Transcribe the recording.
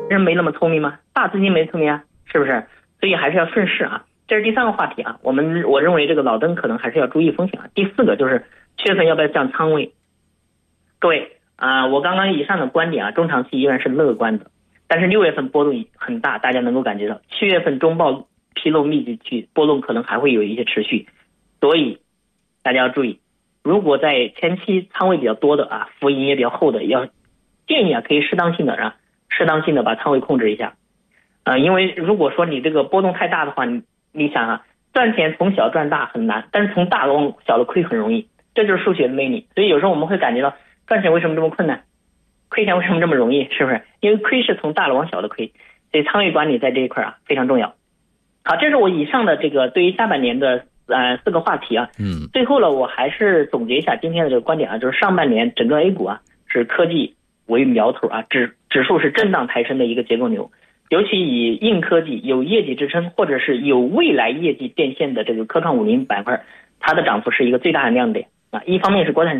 人没那么聪明吗？大资金没聪明啊，是不是？所以还是要顺势啊。这是第3个话题啊，我认为这个老登可能还是要注意风险啊。第4个就是7月份要不要降仓位？各位我刚刚以上的观点啊，中长期依然是乐观的，但是6月份波动很大，大家能够感觉到7月份中报披露密集区波动可能还会有一些持续，所以大家要注意，如果在前期仓位比较多的啊，浮盈也比较厚的，要建议可以适当性的把仓位控制一下因为如果说你这个波动太大的话，你想赚钱从小赚大很难，但是从大往小的亏很容易，这就是数学的魅力。所以有时候我们会感觉到赚钱为什么这么困难，亏钱为什么这么容易，是不是？因为亏是从大的往小的亏，所以仓位管理在这一块非常重要。好，这是我以上的这个对于下半年的4个话题最后呢，我还是总结一下今天的这个观点就是上半年整个 A 股是科技为苗头指数是震荡抬升的一个结构牛，尤其以硬科技有业绩支撑或者是有未来业绩变现的这个科创50板块，它的涨幅是一个最大的亮点一方面是国产